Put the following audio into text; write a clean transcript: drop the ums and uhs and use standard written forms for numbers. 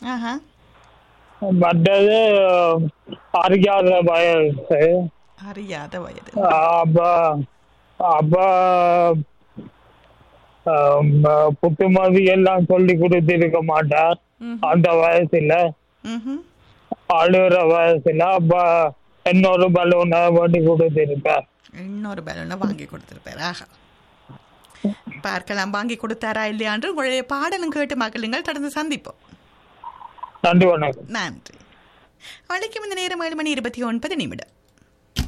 ஆஹா. மற்றது அறியாத வயசு. அறியாத வயது. அப்ப அப்ப புத்துமதி எல்லாம் சொல்லி கொடுத்திருக்க மாட்டார் அந்த வயசுல. அழுகிற வயசுல அப்ப இன்னொரு பலூனை வேண்டி கொடுத்திருப்பார். இன்னொரு பலூனை வாங்கி கொடுத்திருப்பார். ஆஹா, பார்க்கலாம் வாங்கி கொடுத்தாரா இல்லையா என்று உங்களுடைய பாடலும் கேட்டு மக்களுங்கள். தொடர்ந்து சந்திப்போம். நன்றி, வணக்கம். நன்றி. வணக்கம். இந்த நேரம் 7:29